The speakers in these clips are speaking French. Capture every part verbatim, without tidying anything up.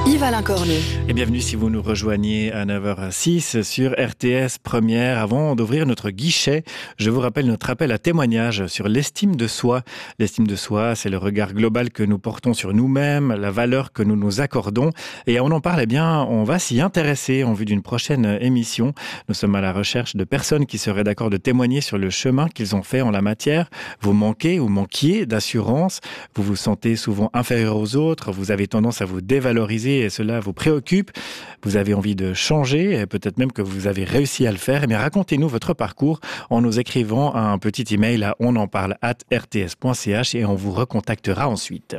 Yves-Alain Cornu. Et bienvenue si vous nous rejoignez à neuf heures six sur R T S Première. Avant d'ouvrir notre guichet, je vous rappelle notre appel à témoignage sur l'estime de soi. L'estime de soi, c'est le regard global que nous portons sur nous-mêmes, la valeur que nous nous accordons. Et on en parle, eh bien, on va s'y intéresser en vue d'une prochaine émission. Nous sommes à la recherche de personnes qui seraient d'accord de témoigner sur le chemin qu'ils ont fait en la matière. Vous manquez ou manquiez d'assurance, vous vous sentez souvent inférieur aux autres, vous avez tendance à vous dévaloriser et cela vous préoccupe, vous avez envie de changer, et peut-être même que vous avez réussi à le faire, eh bien racontez-nous votre parcours en nous écrivant un petit email à onenparle arobase r t s point c h et on vous recontactera ensuite.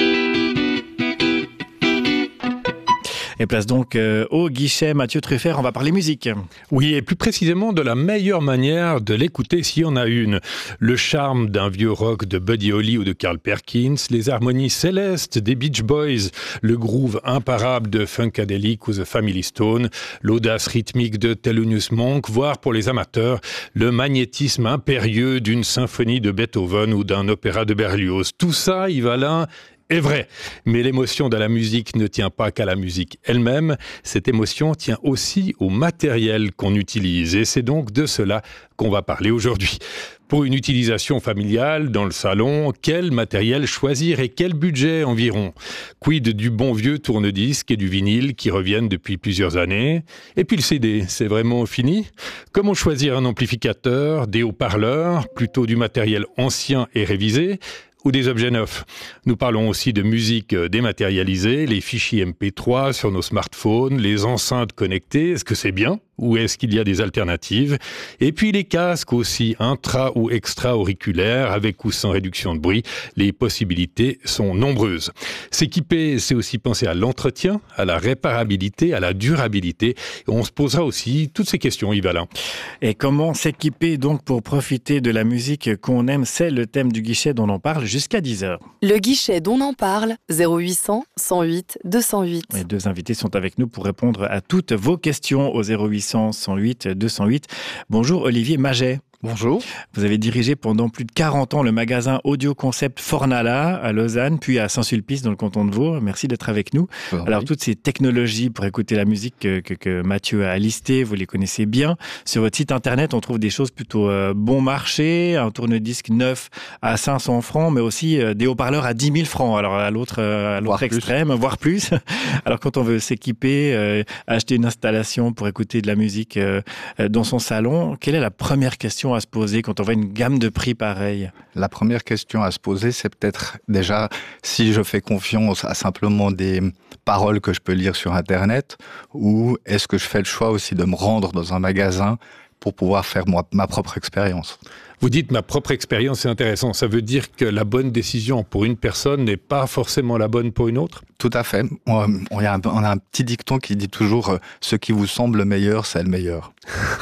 Et place donc euh, au guichet. Mathieu Truffert, on va parler musique. Oui, et plus précisément de la meilleure manière de l'écouter s'il y en a une. Le charme d'un vieux rock de Buddy Holly ou de Carl Perkins, les harmonies célestes des Beach Boys, le groove imparable de Funkadelic ou The Family Stone, l'audace rythmique de Thelonious Monk, voire pour les amateurs, le magnétisme impérieux d'une symphonie de Beethoven ou d'un opéra de Berlioz. Tout ça, Yves-Alain, est vrai, mais l'émotion de la musique ne tient pas qu'à la musique elle-même, cette émotion tient aussi au matériel qu'on utilise, et c'est donc de cela qu'on va parler aujourd'hui. Pour une utilisation familiale dans le salon, quel matériel choisir et quel budget environ ? Quid du bon vieux tourne-disque et du vinyle qui reviennent depuis plusieurs années ? Et puis le C D, c'est vraiment fini ? Comment choisir un amplificateur, des haut-parleurs, plutôt du matériel ancien et révisé ? Ou des objets neufs. Nous parlons aussi de musique dématérialisée, les fichiers M P trois sur nos smartphones, les enceintes connectées, est-ce que c'est bien ? Ou est-ce qu'il y a des alternatives ? Et puis les casques aussi, intra ou extra-auriculaires, avec ou sans réduction de bruit, les possibilités sont nombreuses. S'équiper, c'est aussi penser à l'entretien, à la réparabilité, à la durabilité. Et on se posera aussi toutes ces questions, Yves-Alain. Et comment s'équiper donc pour profiter de la musique qu'on aime ? C'est le thème du guichet dont on parle jusqu'à dix heures. Le guichet dont on parle, zéro huit cents, cent huit, deux cent huit. Les deux invités sont avec nous pour répondre à toutes vos questions au zéro huit cents, cent huit, deux cent huit. Bonjour Olivier Maget. Bonjour. Vous avez dirigé pendant plus de quarante ans le magasin Audio Concept Fornala à Lausanne, puis à Saint-Sulpice dans le canton de Vaud. Merci d'être avec nous. Oui. Alors, toutes ces technologies pour écouter la musique que, que, que Mathieu a listées, vous les connaissez bien. Sur votre site internet, on trouve des choses plutôt euh, bon marché, un tourne-disque neuf à cinq cents francs, mais aussi euh, des haut-parleurs à dix mille francs. Alors, à l'autre, euh, à l'autre extrême, plus. voire plus. Alors, quand on veut s'équiper, euh, acheter une installation pour écouter de la musique euh, dans son salon, quelle est la première question à se poser quand on voit une gamme de prix pareille ? La première question à se poser, c'est peut-être déjà si je fais confiance à simplement des paroles que je peux lire sur Internet, ou est-ce que je fais le choix aussi de me rendre dans un magasin pour pouvoir faire moi, ma propre expérience ? Vous dites ma propre expérience, c'est intéressant. Ça veut dire que la bonne décision pour une personne n'est pas forcément la bonne pour une autre ? Tout à fait. On, on, a un, on a un petit dicton qui dit toujours euh, « ce qui vous semble meilleur, c'est le meilleur ».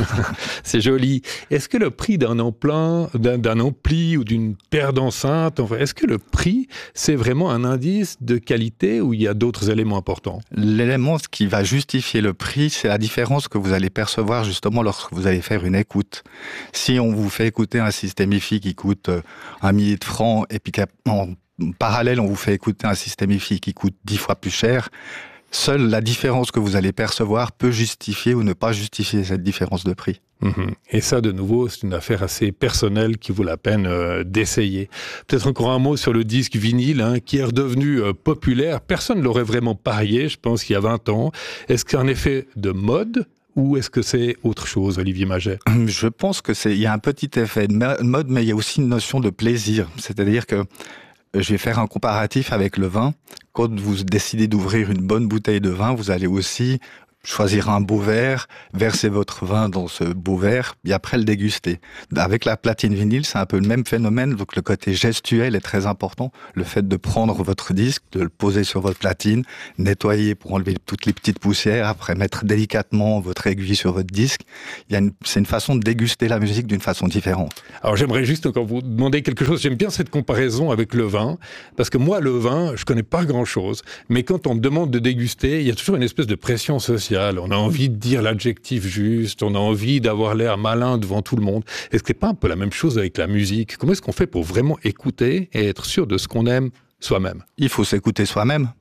C'est joli. Est-ce que le prix d'un ampli, d'un, d'un ampli ou d'une paire d'enceintes, enfin, est-ce que le prix, c'est vraiment un indice de qualité ou il y a d'autres éléments importants ? L'élément qui va justifier le prix, c'est la différence que vous allez percevoir justement lorsque vous allez faire une écoute. Si on vous fait écouter un système hi-fi qui coûte un millier de francs et puis qu'en parallèle on vous fait écouter un système hi-fi qui coûte dix fois plus cher, seule la différence que vous allez percevoir peut justifier ou ne pas justifier cette différence de prix. Mmh. Et ça, de nouveau, c'est une affaire assez personnelle qui vaut la peine euh, d'essayer. Peut-être encore un mot sur le disque vinyle, hein, qui est redevenu euh, populaire. Personne ne l'aurait vraiment parié, je pense, il y a vingt ans. Est-ce qu'il y a un effet de mode ? Ou est-ce que c'est autre chose, Olivier Maget ? Je pense que c'est, il y a un petit effet de mode, mais il y a aussi une notion de plaisir. C'est-à-dire que je vais faire un comparatif avec le vin. Quand vous décidez d'ouvrir une bonne bouteille de vin, vous allez aussi choisir un beau verre, verser votre vin dans ce beau verre, et après le déguster. Avec la platine vinyle, c'est un peu le même phénomène, donc le côté gestuel est très important. Le fait de prendre votre disque, de le poser sur votre platine, nettoyer pour enlever toutes les petites poussières, après mettre délicatement votre aiguille sur votre disque, il y a une, c'est une façon de déguster la musique d'une façon différente. Alors j'aimerais juste encore vous demander quelque chose. J'aime bien cette comparaison avec le vin, parce que moi, le vin, je connais pas grand-chose, mais quand on me demande de déguster, il y a toujours une espèce de pression sociale. On a envie de dire l'adjectif juste, on a envie d'avoir l'air malin devant tout le monde. Est-ce que c'est pas un peu la même chose avec la musique ? Comment est-ce qu'on fait pour vraiment écouter et être sûr de ce qu'on aime soi-même ? Il faut s'écouter soi-même.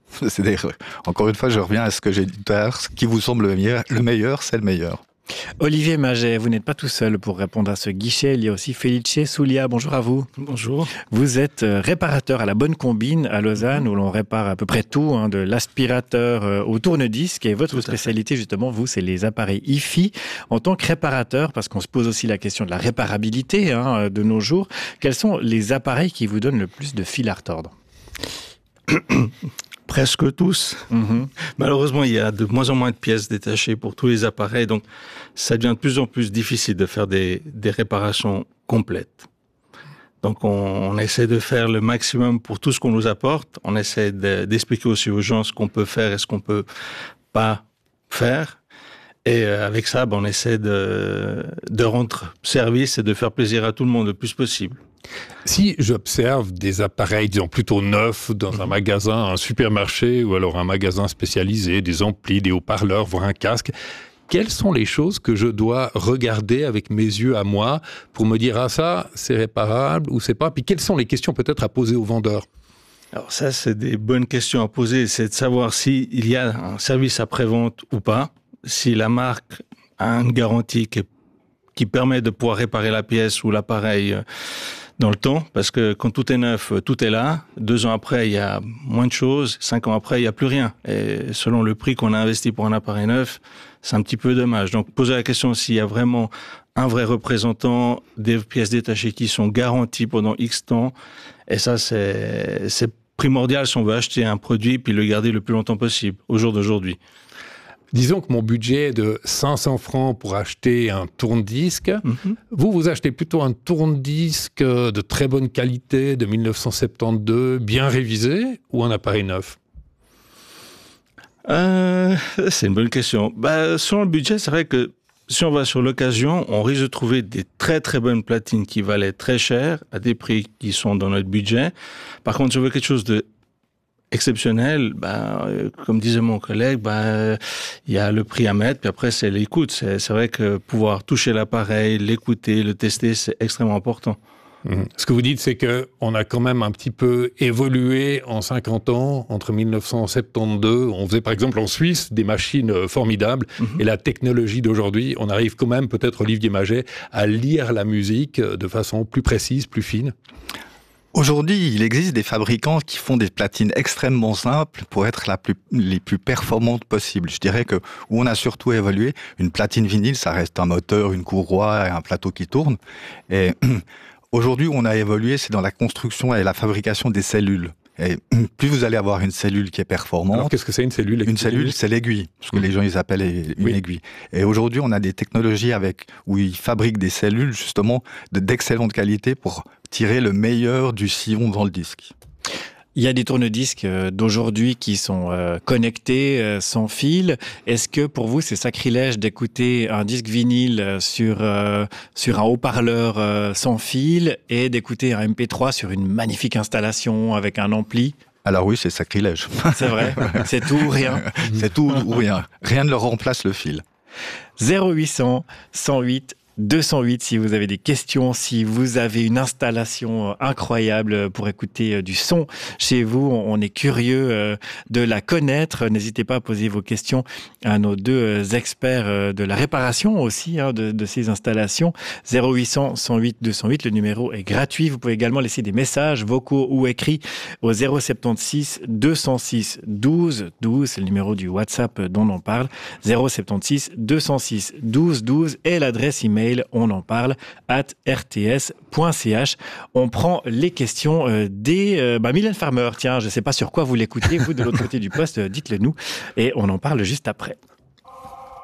C'est-à-dire, encore une fois, je reviens à ce que j'ai dit tout à l'heure, ce qui vous semble le meilleur, le meilleur, c'est le meilleur. Olivier Maget, vous n'êtes pas tout seul pour répondre à ce guichet. Il y a aussi Felice Soulia. Bonjour à vous. Bonjour. Vous êtes réparateur à la Bonne Combine à Lausanne, où l'on répare à peu près tout, hein, de l'aspirateur au tourne-disque. Et votre spécialité, justement, vous, c'est les appareils I F I. En tant que réparateur, parce qu'on se pose aussi la question de la réparabilité hein, de nos jours, quels sont les appareils qui vous donnent le plus de fil à retordre ? Presque tous. Mmh. Malheureusement, il y a de moins en moins de pièces détachées pour tous les appareils, donc ça devient de plus en plus difficile de faire des, des réparations complètes. Donc on, on essaie de faire le maximum pour tout ce qu'on nous apporte. On essaie de, d'expliquer aussi aux gens ce qu'on peut faire et ce qu'on peut pas faire. Et avec ça, ben, on essaie de, de rendre service et de faire plaisir à tout le monde le plus possible. Si j'observe des appareils, disons plutôt neufs, dans mmh. un magasin, un supermarché ou alors un magasin spécialisé, des amplis, des haut-parleurs, voire un casque, quelles sont les choses que je dois regarder avec mes yeux à moi pour me dire « Ah ça, c'est réparable ou c'est pas ?» Puis quelles sont les questions peut-être à poser aux vendeurs ? Alors ça, c'est des bonnes questions à poser. C'est de savoir s'il y a un service après-vente ou pas, si la marque a une garantie qui, qui permet de pouvoir réparer la pièce ou l'appareil dans le temps, parce que quand tout est neuf, tout est là. Deux ans après, il y a moins de choses. Cinq ans après, il n'y a plus rien. Et selon le prix qu'on a investi pour un appareil neuf, c'est un petit peu dommage. Donc, poser la question s'il y a vraiment un vrai représentant, des pièces détachées qui sont garanties pendant X temps. Et ça, c'est, c'est primordial si on veut acheter un produit puis le garder le plus longtemps possible, au jour d'aujourd'hui. Disons que mon budget est de cinq cents francs pour acheter un tourne-disque. Mm-hmm. Vous, vous achetez plutôt un tourne-disque de très bonne qualité, de dix-neuf cent soixante-douze, bien révisé, ou un appareil neuf ? euh, C'est une bonne question. Bah, selon le budget, c'est vrai que si on va sur l'occasion, on risque de trouver des très très bonnes platines qui valaient très cher, à des prix qui sont dans notre budget. Par contre, si on veut quelque chose de exceptionnel, bah, euh, comme disait mon collègue, bah, il y a le prix à mettre, puis après c'est l'écoute. C'est, c'est vrai que pouvoir toucher l'appareil, l'écouter, le tester, c'est extrêmement important. Mmh. Ce que vous dites, c'est qu'on a quand même un petit peu évolué en cinquante ans, entre dix-neuf cent soixante-douze, on faisait par exemple en Suisse des machines formidables, mmh. et la technologie d'aujourd'hui, on arrive quand même, peut-être Olivier Maget, à lire la musique de façon plus précise, plus fine. Aujourd'hui, il existe des fabricants qui font des platines extrêmement simples pour être la plus, les plus performantes possibles. Je dirais que où on a surtout évolué, une platine vinyle, ça reste un moteur, une courroie et un plateau qui tourne. Et aujourd'hui, où on a évolué, c'est dans la construction et la fabrication des cellules. Et plus vous allez avoir une cellule qui est performante... Alors, qu'est-ce que c'est une cellule ? Une cellule, c'est l'aiguille, ce que mmh. les gens ils appellent une oui. aiguille. Et aujourd'hui, on a des technologies avec où ils fabriquent des cellules, justement, de, d'excellente qualité pour tirer le meilleur du sillon dans le disque. Il y a des tourne-disques d'aujourd'hui qui sont euh, connectés, euh, sans fil. Est-ce que pour vous, c'est sacrilège d'écouter un disque vinyle sur, euh, sur un haut-parleur euh, sans fil et d'écouter un M P trois sur une magnifique installation avec un ampli ? Alors oui, c'est sacrilège. C'est vrai, c'est tout ou rien. C'est tout ou rien. Rien ne leur remplace le fil. zéro huit cents, cent huit, deux cent huit, si vous avez des questions, si vous avez une installation incroyable pour écouter du son chez vous, on est curieux de la connaître. N'hésitez pas à poser vos questions à nos deux experts de la réparation aussi hein, de, de ces installations. zéro huit cents, cent huit, deux cent huit, le numéro est gratuit. Vous pouvez également laisser des messages vocaux ou écrits au zéro soixante-seize, deux cent six, douze douze, c'est le numéro du WhatsApp dont on parle. zéro soixante-seize, deux cent six, douze douze et l'adresse email on en parle at r t s point c h. On prend les questions euh, des euh, bah, Mylène Farmer. Tiens, je ne sais pas sur quoi vous l'écoutez, vous de l'autre côté du poste, dites-le nous et on en parle juste après.